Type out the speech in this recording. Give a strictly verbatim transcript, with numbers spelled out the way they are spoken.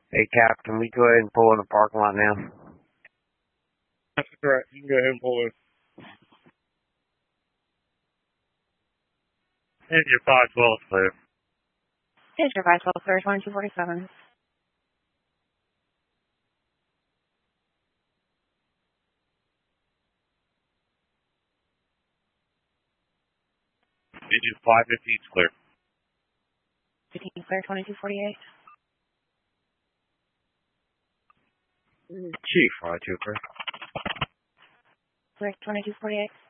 Hey, Cap, can we go ahead and pull in the parking lot now? That's correct. You can go ahead and pull in. Engine five twelve is clear. Engine five twelve clear, twenty-two forty-seven. Engine five fifteen is clear. fifteen clear, twenty-two forty-eight. Chief, five two clear. Clear, twenty-two forty-eight.